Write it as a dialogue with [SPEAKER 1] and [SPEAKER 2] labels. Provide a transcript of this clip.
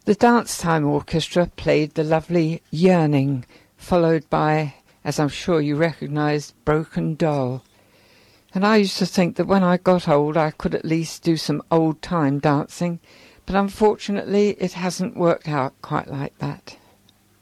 [SPEAKER 1] The Dance Time Orchestra played the lovely Yearning, followed by, as I'm sure you recognise, Broken Doll. And I used to think that when I got old I could at least do some old-time dancing, but unfortunately it hasn't worked out quite like that.